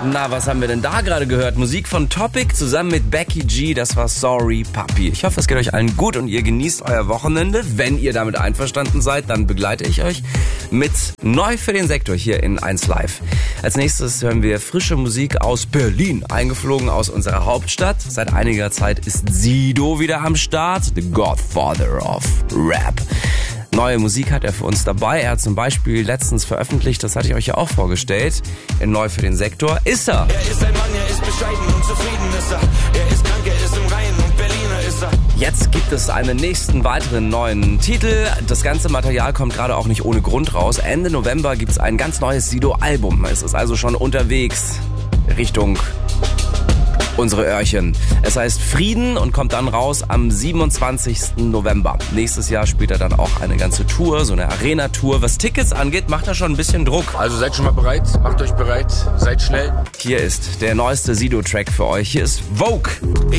Na, was haben wir denn da gerade gehört? Musik von Topic zusammen mit Becky G, das war Sorry Papi. Ich hoffe, es geht euch allen gut und ihr genießt euer Wochenende. Wenn ihr damit einverstanden seid, dann begleite ich euch mit Neu für den Sektor hier in 1 Live. Als nächstes hören wir frische Musik aus Berlin, eingeflogen aus unserer Hauptstadt. Seit einiger Zeit ist Sido wieder am Start, the Godfather of Rap. Neue Musik hat er für uns dabei. Er hat zum Beispiel letztens veröffentlicht, das hatte ich euch ja auch vorgestellt, in Neu für den Sektor. Ist er? Er ist ein Mann, er ist bescheiden und zufrieden ist er. Er ist krank, er ist im Reinen und Berliner ist er. Jetzt gibt es einen nächsten weiteren neuen Titel. Das ganze Material kommt gerade auch nicht ohne Grund raus. Ende November gibt es ein ganz neues Sido-Album. Es ist also schon unterwegs Richtung unsere Öhrchen. Es heißt Frieden und kommt dann raus am 27. November. Nächstes Jahr spielt er dann auch eine ganze Tour, so eine Arena-Tour. Was Tickets angeht, macht er schon ein bisschen Druck. Also seid schon mal bereit, macht euch bereit, seid schnell. Hier ist der neueste Sido-Track für euch. Hier ist Vogue.